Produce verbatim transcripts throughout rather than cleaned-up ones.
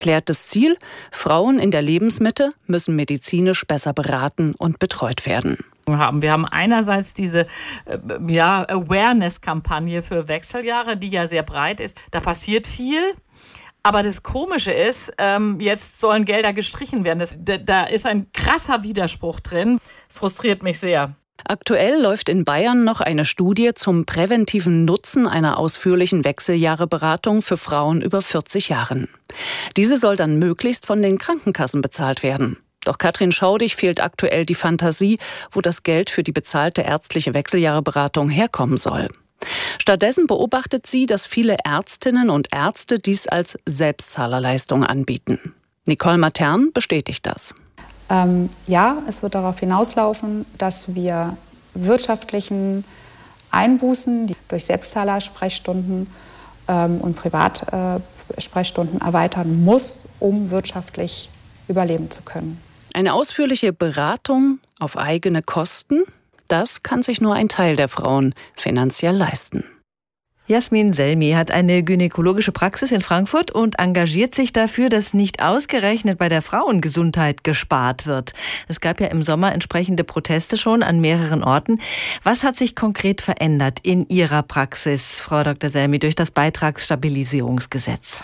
Erklärtes Ziel: Frauen in der Lebensmitte müssen medizinisch besser beraten und betreut werden. Haben. Wir haben einerseits diese äh, ja, Awareness-Kampagne für Wechseljahre, die ja sehr breit ist. Da passiert viel. Aber das Komische ist, ähm, jetzt sollen Gelder gestrichen werden. Das, da, da ist ein krasser Widerspruch drin. Das frustriert mich sehr. Aktuell läuft in Bayern noch eine Studie zum präventiven Nutzen einer ausführlichen Wechseljahreberatung für Frauen über vierzig Jahren. Diese soll dann möglichst von den Krankenkassen bezahlt werden. Doch Katrin Schaudig fehlt aktuell die Fantasie, wo das Geld für die bezahlte ärztliche Wechseljahreberatung herkommen soll. Stattdessen beobachtet sie, dass viele Ärztinnen und Ärzte dies als Selbstzahlerleistung anbieten. Nicole Matern bestätigt das. Ähm, ja, es wird darauf hinauslaufen, dass wir wirtschaftlichen Einbußen die durch Selbstzahler-Sprechstunden ähm, und Privatsprechstunden äh, erweitern muss, um wirtschaftlich überleben zu können. Eine ausführliche Beratung auf eigene Kosten, das kann sich nur ein Teil der Frauen finanziell leisten. Jasmin Selmi hat eine gynäkologische Praxis in Frankfurt und engagiert sich dafür, dass nicht ausgerechnet bei der Frauengesundheit gespart wird. Es gab ja im Sommer entsprechende Proteste schon an mehreren Orten. Was hat sich konkret verändert in Ihrer Praxis, Frau Doktor Selmi, durch das Beitragsstabilisierungsgesetz?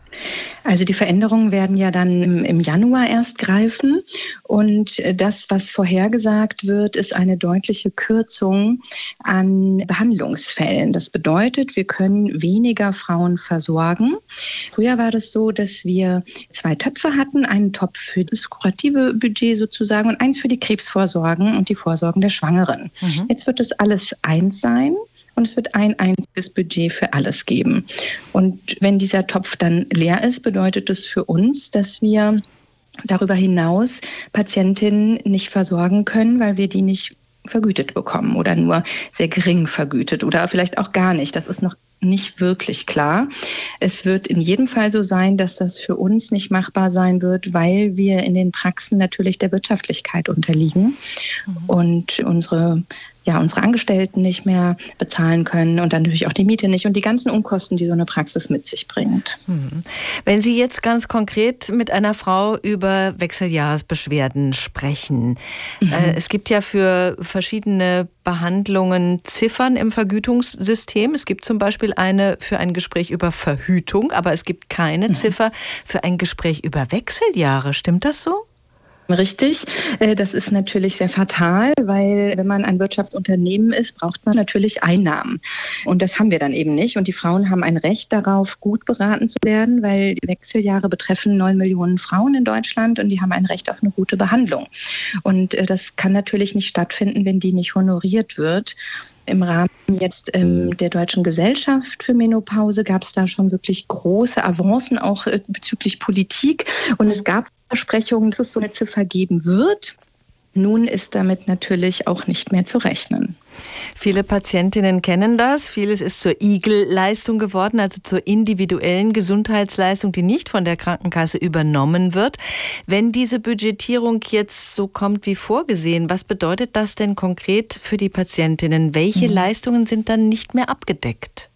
Also die Veränderungen werden ja dann im, im Januar erst greifen und das, was vorhergesagt wird, ist eine deutliche Kürzung an Behandlungsfällen. Das bedeutet, wir können weniger Frauen versorgen. Früher war das so, dass wir zwei Töpfe hatten, einen Topf für das kurative Budget sozusagen und eins für die Krebsvorsorgen und die Vorsorgen der Schwangeren. Mhm. Jetzt wird das alles eins sein. Und es wird ein einziges Budget für alles geben. Und wenn dieser Topf dann leer ist, bedeutet das für uns, dass wir darüber hinaus Patientinnen nicht versorgen können, weil wir die nicht vergütet bekommen oder nur sehr gering vergütet oder vielleicht auch gar nicht. Das ist noch nicht wirklich klar. Es wird in jedem Fall so sein, dass das für uns nicht machbar sein wird, weil wir in den Praxen natürlich der Wirtschaftlichkeit unterliegen mhm. und unsere ja, unsere Angestellten nicht mehr bezahlen können und dann natürlich auch die Miete nicht und die ganzen Unkosten, die so eine Praxis mit sich bringt. Wenn Sie jetzt ganz konkret mit einer Frau über Wechseljahresbeschwerden sprechen, mhm. äh, es gibt ja für verschiedene Behandlungen Ziffern im Vergütungssystem. Es gibt zum Beispiel eine für ein Gespräch über Verhütung, aber es gibt keine mhm. Ziffer für ein Gespräch über Wechseljahre. Stimmt das so? Richtig, das ist natürlich sehr fatal, weil wenn man ein Wirtschaftsunternehmen ist, braucht man natürlich Einnahmen. Und das haben wir dann eben nicht. Und die Frauen haben ein Recht darauf, gut beraten zu werden, weil die Wechseljahre betreffen neun Millionen Frauen in Deutschland und die haben ein Recht auf eine gute Behandlung. Und das kann natürlich nicht stattfinden, wenn die nicht honoriert wird. Im Rahmen jetzt ähm, der Deutschen Gesellschaft für Menopause gab es da schon wirklich große Avancen, auch äh, bezüglich Politik. Und es gab Versprechungen, dass es so eine Ziffer geben wird. Nun ist damit natürlich auch nicht mehr zu rechnen. Viele Patientinnen kennen das. Vieles ist zur I G L-Leistung geworden, also zur individuellen Gesundheitsleistung, die nicht von der Krankenkasse übernommen wird. Wenn diese Budgetierung jetzt so kommt wie vorgesehen, was bedeutet das denn konkret für die Patientinnen? Welche mhm. Leistungen sind dann nicht mehr abgedeckt?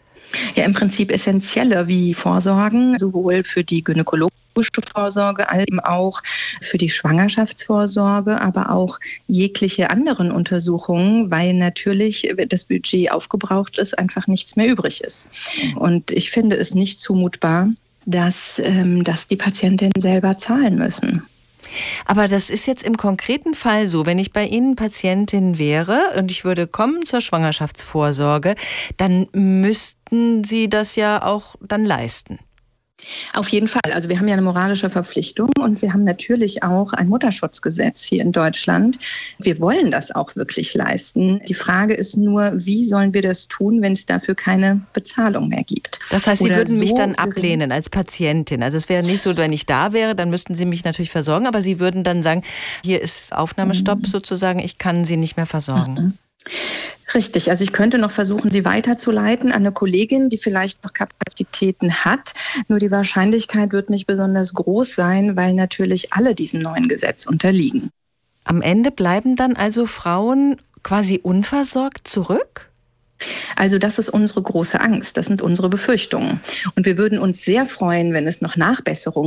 Ja, im Prinzip essentielle wie Vorsorgen, sowohl für die gynäkologische Vorsorge, als eben auch für die Schwangerschaftsvorsorge, aber auch jegliche anderen Untersuchungen, weil natürlich das Budget aufgebraucht ist, einfach nichts mehr übrig ist. Und ich finde es nicht zumutbar, dass, ähm, dass die Patientinnen selber zahlen müssen. Aber das ist jetzt im konkreten Fall so, wenn ich bei Ihnen Patientin wäre und ich würde kommen zur Schwangerschaftsvorsorge, dann müssten Sie das ja auch dann leisten. Auf jeden Fall. Also wir haben ja eine moralische Verpflichtung und wir haben natürlich auch ein Mutterschutzgesetz hier in Deutschland. Wir wollen das auch wirklich leisten. Die Frage ist nur, wie sollen wir das tun, wenn es dafür keine Bezahlung mehr gibt? Das heißt, Sie Oder würden so mich dann ablehnen als Patientin. Also es wäre nicht so, wenn ich da wäre, dann müssten Sie mich natürlich versorgen, aber Sie würden dann sagen, hier ist Aufnahmestopp mhm. sozusagen, ich kann Sie nicht mehr versorgen. Mhm. Richtig, also ich könnte noch versuchen, Sie weiterzuleiten an eine Kollegin, die vielleicht noch Kapazitäten hat. Nur die Wahrscheinlichkeit wird nicht besonders groß sein, weil natürlich alle diesem neuen Gesetz unterliegen. Am Ende bleiben dann also Frauen quasi unversorgt zurück? Also das ist unsere große Angst, das sind unsere Befürchtungen. Und wir würden uns sehr freuen, wenn es noch Nachbesserungen